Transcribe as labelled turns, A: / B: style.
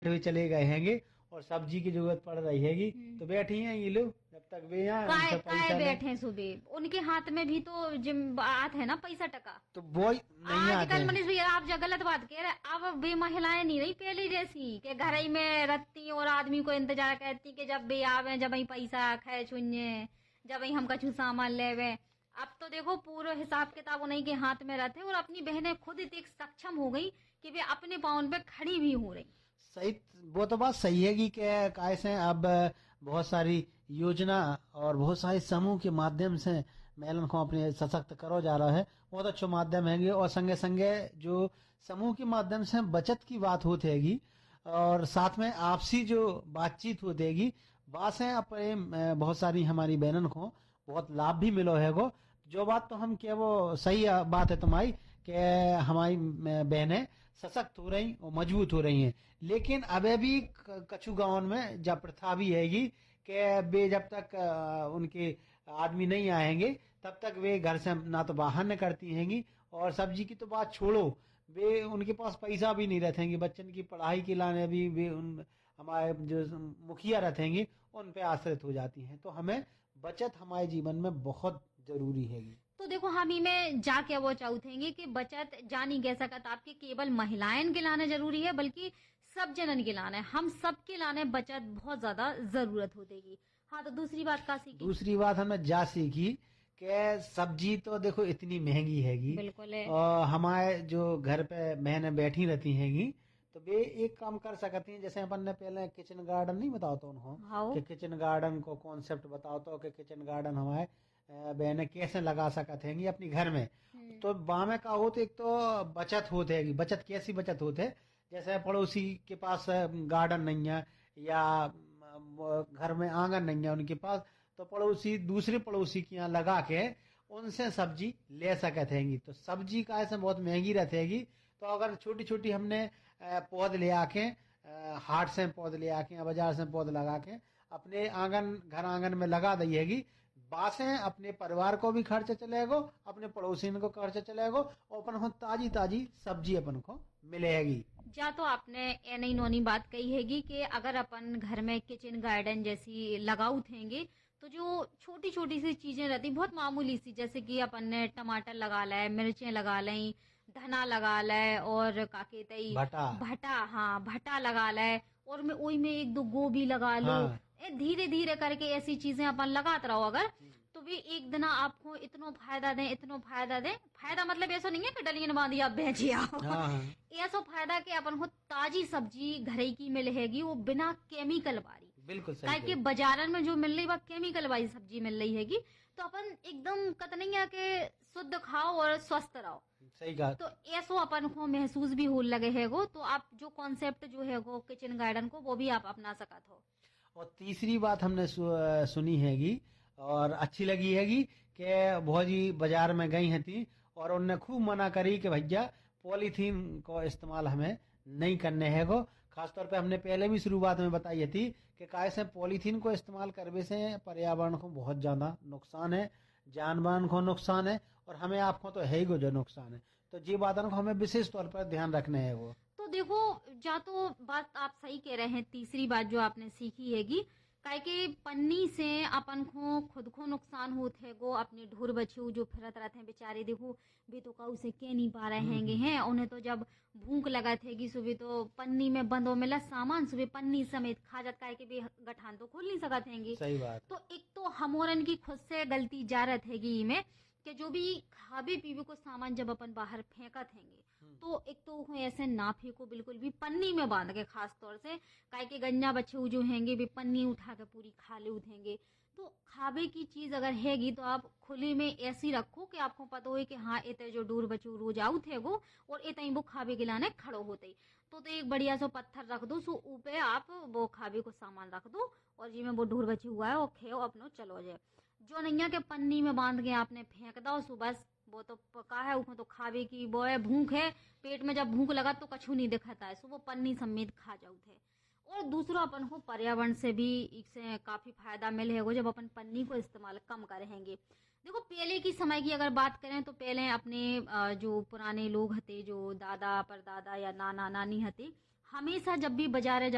A: भी चले गए हैंगे और सब्जी की जरूरत पड़ रही हैगी तो बैठी हैं ये लोग जब तक वे यहाँ
B: काय
A: उनसे
B: काय
A: पैसा ले
B: बैठे सुबह, उनके हाथ में भी तो जिम बात है ना, पैसा टका।
A: तो वो नहीं आते
B: आजकल
A: हैं।
B: मनीष भैया आप जो गलत बात कह रहे हैं, अब वे महिलाएं नहीं रही पहले जैसी कि घर ही में रहती और आदमी को इंतजार करती कि जब वे आवे, जब ही पैसा खाए छुन्ये, जब ही हम कछु सामान लेवे। अब तो देखो पूरा हिसाब किताब उन्हीं के हाथ में रहते और अपनी बहनें खुद इतनी सक्षम हो गई कि वे अपने पाँव पे खड़ी भी हो रही।
A: सही, वो तो बात सही है कि कैसे अब बहुत सारी योजना और बहुत सारे समूह के माध्यम से महिलाओं को अपने सशक्त करो जा रहा है, बहुत अच्छे माध्यम हैंगे। और संगे संगे जो समूह के माध्यम से बचत की बात होती हैगी और साथ में आपसी जो बातचीत होती हैगी, बात से अपने बहुत सारी हमारी बहनों को बहुत लाभ भी मिलो हैगो। जो बात तो हम क्या वो सही बात है तुम्हारी कि हमारी बहनें सशक्त हो रही और मजबूत हो रही हैं। लेकिन अबे भी कछु गांव में जब प्रथा भी हैगी कि वे जब तक उनके आदमी नहीं आएंगे तब तक वे घर से ना तो बाहर न करती हैंगी। और सब्जी की तो बात छोड़ो, वे उनके पास पैसा भी नहीं रहेंगे, बच्चन की पढ़ाई के लाने भी वे उन हमारे जो मुखिया रहेंगे उन पे आश्रित हो जाती हैं। तो हमें बचत हमारे जीवन में बहुत जरूरी हैगी।
B: तो देखो हम ही में जा के वो चाहते कि बचत जानी कह सकत आपके केवल महिलाएं के लाने जरूरी है, बल्कि सब जनन के लाने, हम सब के लाने बचत बहुत ज्यादा जरूरत हो देगी। हाँ, तो दूसरी बात का सीखी,
A: दूसरी बात हमने जा सीखी कि सब्जी तो देखो इतनी महंगी हैगी।
B: बिल्कुल है।
A: और हमारे जो घर पे बहनें बैठी रहती हैंगी तो वे एक काम कर सकती हैं, जैसे अपन ने पहले किचन गार्डन नहीं बताओ तो उनको
B: हाँ,
A: कि किचन गार्डन को कॉन्सेप्ट बताओ तो कि किचन गार्डन हमारे बहनें कैसे लगा सकते हैं अपनी घर में। तो वहां में का होते एक तो बचत होते है। बचत कैसी बचत होते है, जैसे पड़ोसी के पास गार्डन नहीं है या घर में आंगन नहीं है उनके पास, तो पड़ोसी दूसरे पड़ोसी के यहाँ लगा के उनसे सब्जी ले सकते हैं। तो सब्जी का ऐसे बहुत महंगी रहेगी, तो अगर छोटी छोटी हमने पौध ले आके हाट से पौध ले आके या बाजार से पौध लगा के अपने घर आंगन में लगा दी बासें अपने परिवार को भी खर्च चलेगा, अपने पड़ोसियों को खर्च चलेगा और अपन को ताजी ताजी सब्जी अपन को मिलेगी।
B: जा तो आपने ए नई नोनी बात कही हैगी कि अगर अपन घर में किचन गार्डन जैसी लगाऊ थेंगे तो जो छोटी छोटी सी चीजें रहती बहुत मामूली सी, जैसे कि अपन ने टमाटर लगा लाए, मिर्चें लगा लाई, धना लगा लाए और काके तई भटा, हाँ भटा लगा लाए और में ओई में एक दो गोभी लगा लो।
A: हाँ।
B: धीरे धीरे करके ऐसी चीजें अपन लगाते रहो अगर, तो भी एक दिन आपको इतना फायदा दें, इतना फायदा दें। फायदा मतलब ऐसा नहीं है कि डलियन बांधी आप बेचिए, ऐसा फायदा कि अपन को ताजी सब्जी घर की मिलेगी, वो बिना केमिकल वाली।
A: बिल्कुल सही
B: कि बाजारन में जो मिल रही है केमिकल वाली सब्जी मिल रही हैगी, तो अपन एकदम कत नहीं है कि शुद्ध खाओ और स्वस्थ रहो।
A: सही कहा।
B: तो ऐसो अपन को महसूस भी हो लगे हैगो। तो आप जो कॉन्सेप्ट जो है वो किचन गार्डन को वो भी आप अपना सकत हो।
A: और तीसरी बात हमने सुनी हैगी और अच्छी लगी हैगी कि भौजी बाजार में गई थी और उनने खूब मना करी कि भैया पॉलीथीन को इस्तेमाल हमें नहीं करने हैगो। खासतौर पे हमने पहले भी शुरुआत में बताई थी कि कैसे पॉलीथीन को इस्तेमाल करने से पर्यावरण को बहुत ज्यादा नुकसान है, जानवर को नुकसान है और हमें आपको तो है ही जो नुकसान है। तो ये बातों को हमें विशेष तौर पर ध्यान रखने है वो।
B: तो देखो जा तो बात आप सही कह रहे हैं। तीसरी बात जो आपने सीखी हैगी काहे कि पन्नी से अपन को खुद को नुकसान होते है गो, अपने ढोर बच्चे जो फिरत रहते हैं बेचारे, देखो वे तो काऊ से कह नहीं पा रहे हैंगे हैं, उन्हें तो जब भूख लगा थेगी सुबह तो पन्नी में बंदो मिला सामान सुबह पन्नी समेत खा जात, काहे कि गठान तो खोल नहीं सकत हैंगी।
A: सही बात।
B: तो एक तो हमोरन की खुद से गलती जा रही हैगी में कि जो भी खावे पीवे को सामान जब अपन बाहर फेंकत हैंगे तो एक तो ऐसे ना फेंको, बिल्कुल भी पन्नी में बांध के, खास तौर से काहे के गन्ना बच्चे जो हैंगे भी पन्नी उठा के पूरी खा ले उठेंगे। तो खावे की चीज अगर हैगी तो आप खुले में ऐसी रखो कि आपको पता हो कि हाँ इतने जो डूर बच्चू रोज आउत है वो और इतने वो खावे के लाने खड़ो होते तो एक बढ़िया सो पत्थर रख दो, सो ऊपे आप वो खावे को सामान रख दो और जी में वो ढूर बची हुआ है वो खेओ अपनो चलो जाए। जो नैया के पन्नी में बांध के आपने फेंक दो सुबह, वो तो पका है उसमें तो खावे की वो है, भूख है पेट में, जब भूख लगा तो कछु नहीं दिखाता है, सो वो पन्नी समेत खा जाऊ थे। और दूसरा अपन को पर्यावरण से भी इससे काफी फायदा मिलेगा जब अपन पन्नी को इस्तेमाल कम करेंगे। देखो पहले की समय की अगर बात करें तो पहले अपने जो पुराने लोग हते, जो दादा परदादा या नाना नानी हते, हमेशा जब भी बाजारे